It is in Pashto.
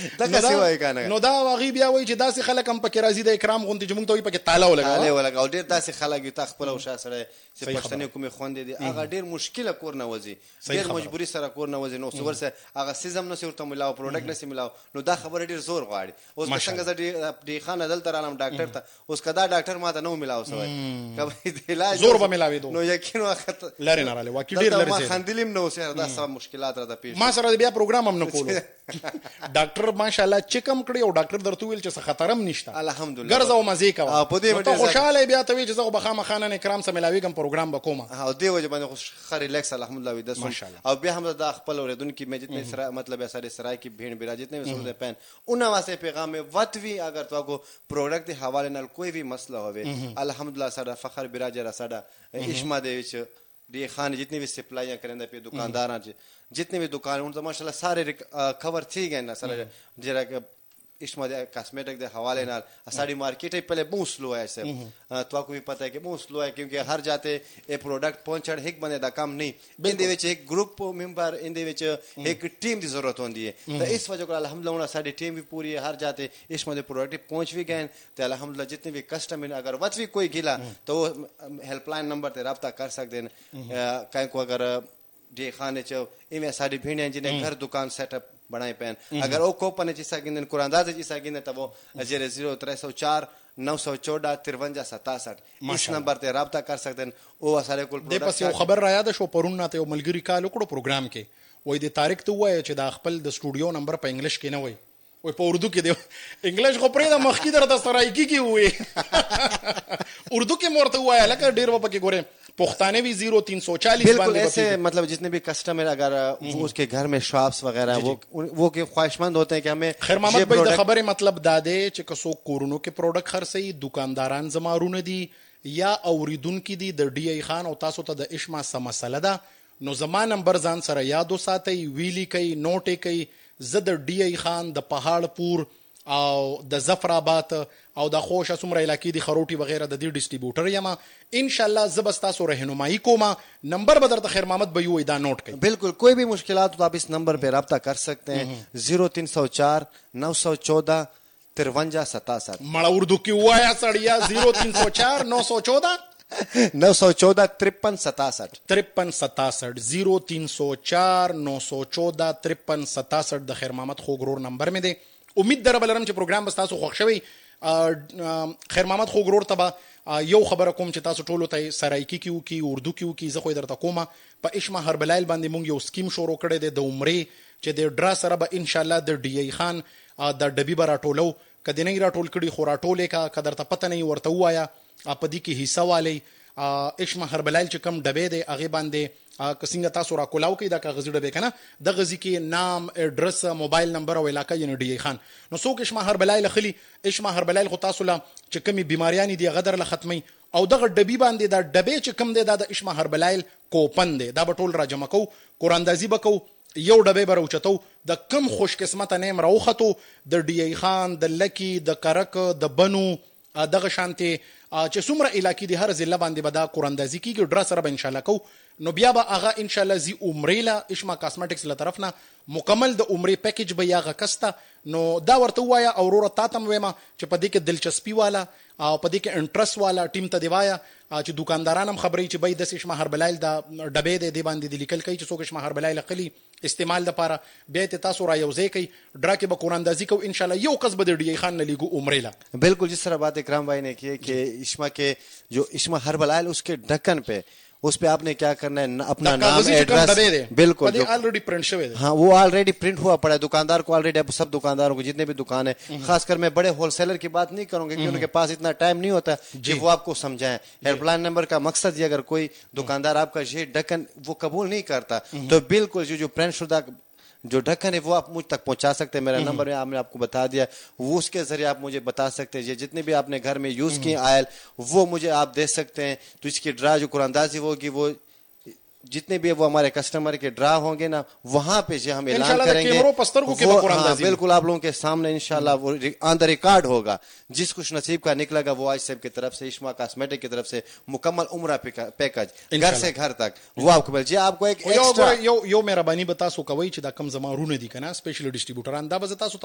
دغه سی وای کنه. نو دا واغي بیا وای چې داسې خلک هم پکې راځي د اکرام غونډې چې موږ ته وي پکې تاله ولګا او ډیر داسې خلک یو تخپل او شاه سره چې پښتنې کومې خوندې دي هغه ډیر مشکله کور نه وځي ډیر مجبوری سره کور نه وځي نو ورسره هغه سیزم نه ورته ملاو پروډکټ نه ملاو نو دا خبره ډیر زور غواړي. اوس څنګه د خان عدل تر عالم ډاکټر ته اوس کدا ډاکټر ماته نو ملاو سوی کبه د علاج زور به ملاوي دو نو یقین وخت لری نه رالی واکې ډیر لری ما خندلیم نو سره دا سب مشکلات را د پیښ ما سره بیا پروګرام هم نه کولو ډاکټر ماشاءالله چیکم کړی او ډاکټر درته ویل چې خطرم نشته الحمدلله ګرځاو مزه کا په دې ته خوشاله بیا ته وی چې زه بخامه خانه کرام سره ملاویګم پروګرام وکوم او دی وجه باندې خوش ریلیکس الحمدلله وي د او بیا هم د خپل اوریدونکو میں جتنے مطلب ہے سارے سرائے کی بھیڑ بھیڑا جتنے بھی سنتے پین انہاں واسطے پیغام ہے وت بھی اگر تو کو پروڈکٹ دے حوالے نال کوئی بھی مسئلہ ہوے الحمدللہ ساڈا فخر براجر ساڈا اشما دے وچ डी खान जितनी भी सप्लाइयां करें पे दुकानदार जितने भी दुकान उन माशाल्लाह सारे कवर थी गए ना सारे जरा इसमें कॉस्मेटिक के हवाले नाल साड़ी मार्केट है पहले बहुत स्लो है ऐसे तो आपको भी पता है कि बहुत स्लो है क्योंकि हर जाते ये प्रोडक्ट पहुंचण एक बंदे दा काम नहीं इंदे विच एक ग्रुप मेंबर इंदे विच एक टीम की जरूरत होती है तो इस वजह को अल्हम्दुलिल्लाह साडी टीम भी पूरी है हर जाते इसमें प्रोडक्ट पहुंच भी गए तो अल्हम्दुलिल्लाह जितने भी कस्टमर अगर वत भी कोई गिला तो हेल्पलाइन नंबर ते रब्ता कर सकते हैं कहीं को अगर डी खाने च इवें साडी भेड़ियां जिन्हें घर दुकान सेटअप बनाए पैन अगर वो कोपन जिसा गिंदन कुरानदाज जिसा गिंदन तब वो 0304 914 53 67 इस नंबर ते राब्ता कर सकते हैं वो सारे कुल दे पस यो खबर را یاد شو پرون نه ته ملګری کال وکړو پروګرام کې وای د تاریخ ته وای چې د خپل د سټوډیو نمبر په انګلیش کې نه وای وای په اردو کې دی انګلیش خو پرې د مخکې درته سرایکی کې وای اردو کې مورته وای لکه ډیر په کې ګوره پختانه بھی 0340 بالکل ایسے مطلب جتنے بھی کسٹمر اگر اس کے گھر میں شاپس وغیرہ وہ کہ خواہشمند ہوتے ہیں کہ ہمیں خیر محمد بھائی د خبره مطلب داده چې کسو کورونو کې پروډکټ خرڅي دکانداران زمارونه دي یا اوریدونکو دي د ډی ای خان او تاسو ته د اشما سم مسله ده نو زمان نمبر ځان سره یادو ساتي ویلی کوي نوټ کوي زد ډی ای خان د پهاړ پور او د ظفرآباد او د خوش اسمره علاقې دی خروټي وغیرہ د دې ډیسټریبیوټر یم ان شاء الله زبستا سو رهنمایي کوم نمبر بدر ته خیر محمد بھائی وې دا نوٹ کړئ بالکل کوئی بھی مشکلات تو آپ اس نمبر پہ رابطہ کر سکتے ہیں 0304 914 53 67 مړه اردو کې وایا سړیا 0304 914 914 53 67 53 67 0304 914 53 67 د خیر محمد خوګرور نمبر مې دی امید در بلرم چې پروګرام بس تاسو خوښ شوی خیر محمد خوګرور تبا یو خبره کوم چې تاسو ټولو ته سرایکی کیو کی اردو کیو کی زه خو درته کومه په اشما هربلایل باندې مونږ یو سکیم شروع کړی دی د عمرې چې د ډرا سره به ان شاء الله د ډی ای خان د ډبی برا ټولو کدی نه را ټول کړي خورا ټولې کا قدر ته پته نه ورته وایا په دې کې حصہ والی اشما هربلایل چې کم ډبې دی هغه باندې کسینګ تاسو را کولاو کې دا کاغذ ډبې کنه د غزي کې نام اډرس موبایل نمبر او علاقه یې ډی ای خان نو څوک اشما هربلایل خلی اشما هربلایل خو تاسو لا چې کمی بیماریاں دي غدر له ختمي او دغه ډبی باندې دا ډبې چې کم دی دا د اشما هربلایل کوپن دی دا بټول را جمع کو قراندازي بکو یو ډبې بر اوچتو د کم خوش قسمت نیم راوخته د ډی ای خان د لکی د کرک د بنو دغه شانتي چې څومره علاقې دي هر ضلع باندې به دا قراندازي کیږي ډرا سره به ان شاء الله کو نو بیا به هغه ان شاء الله زی عمرې له اشما کاسمیټکس له طرف نه مکمل د عمرې پیکیج به یاغه کستا نو دا ورته وایا اورور تاتم وېما چې په دې کې دلچسپي والا او په دې کې انټرست والا ټیم ته دی وایا چې دکانداران هم خبرې چې به د اشما هربلایل دا ډبې دی باندې لیکل کوي چې څوک اشما هربلایل خلی استعمال د پاره بیا ته تاسو را یوځای کوي ډرا کې به قراندازي کو ان شاء الله یو قصبه د ډی ای خان نه لیګو عمرې لا بالکل جس طرح بات اکرام بھائی نے کی کہ اشما کے جو اشما ہربلایل اس کے ڈھکن پہ اس پہ آپ نے کیا کرنا ہے اپنا نام ایڈریس بالکل آلریڈی پرنٹ شوی ہاں وہ آلریڈی پرنٹ ہوا پڑا ہے دکاندار کو آلریڈی سب دکانداروں کو جتنے بھی دکان ہے خاص کر میں بڑے ہول سیلر کی بات نہیں کروں گا کیونکہ ان کے پاس اتنا ٹائم نہیں ہوتا کہ وہ آپ کو سمجھائیں ہیلپ لائن نمبر کا مقصد یہ اگر کوئی دکاندار آپ کا یہ ڈھکن وہ قبول نہیں کرتا تو بالکل جو پرنٹ شدہ جو ڈھکن ہے وہ آپ مجھ تک پہنچا سکتے ہیں میرا نمبر میں نے آپ کو بتا دیا وہ اس کے ذریعے آپ مجھے بتا سکتے ہیں جتنے بھی آپ نے گھر میں یوز کیے آئل وہ مجھے آپ دے سکتے ہیں تو اس کی ڈرا جو قراندازی ہوگی وہ جتنے بھی وہ ہمارے کسٹمر کے ڈرا ہوں گے نا وہاں پہ جو ہم اعلان کریں گے بالکل آپ لوگوں کے سامنے انشاءاللہ وہ آن دا ریکارڈ ہوگا جس خوش نصیب کا نکلا گا وہ آج صاحب کی طرف سے اشما کاسمیٹک کی طرف سے مکمل عمرہ پیکج گھر سے گھر تک وہ آپ کو مل جی آپ کو ایک ایکسٹرا یو مهرباني بتا سو کوي چې دا کم زما رونه دي کنه سپیشل ډیسټریبیوټران دا به تاسو